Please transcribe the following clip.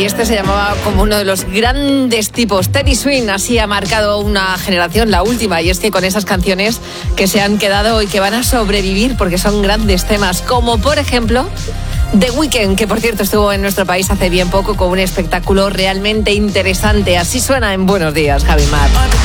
Y este se llamaba como uno de los grandes tipos. Teddy Swims, así ha marcado una generación, la última. Y es que con esas canciones que se han quedado y que van a sobrevivir porque son grandes temas, como por ejemplo The Weeknd, que por cierto estuvo en nuestro país hace bien poco con un espectáculo realmente interesante. Así suena en Buenos Días, Javi Mar.